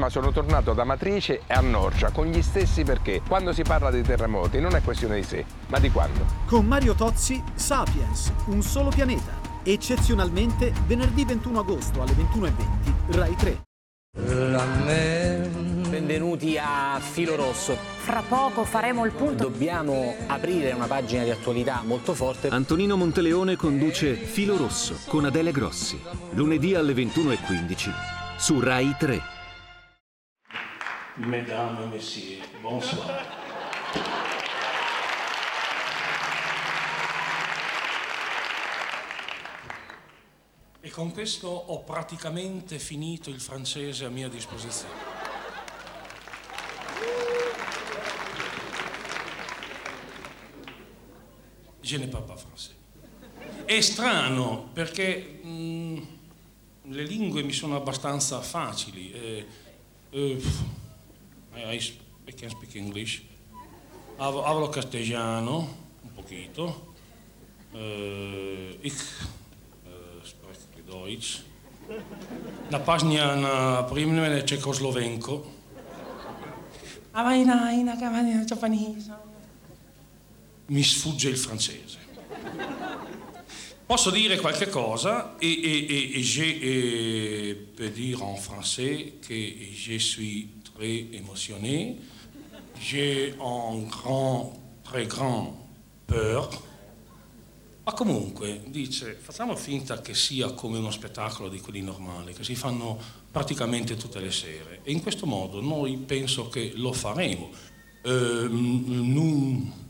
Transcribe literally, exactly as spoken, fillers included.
ma sono tornato ad Amatrice e a Norcia con gli stessi perché quando si parla dei terremoti non è questione di se, ma di quando. Con Mario Tozzi, Sapiens, un solo pianeta. Eccezionalmente venerdì ventuno agosto alle ventuno e venti, Rai tre. Benvenuti a Filo Rosso. Fra poco faremo il punto. Dobbiamo aprire una pagina di attualità molto forte. Antonino Monteleone conduce Filo Rosso con Adele Grossi, lunedì alle ventuno e quindici su Rai tre. Mesdames et messieurs, bonsoir. E con questo ho praticamente finito il francese a mia disposizione. Je ne parle pas français. È strano perché mh, le lingue mi sono abbastanza facili. Eh, eh, I, I can speak English. Hablo, hablo castellano, un poquito. Eh, ich spreche Deutsch. Na pagina na primne cecoslovenco. Mi sfugge il francese. Posso dire qualche cosa et, et, et, et je peux dire en français que je suis très émotionné. J'ai un grand, très grand peur. Ma comunque, dice, facciamo finta che sia come uno spettacolo di quelli normali, che si fanno praticamente tutte le sere. E in questo modo noi penso che lo faremo. Euh, nous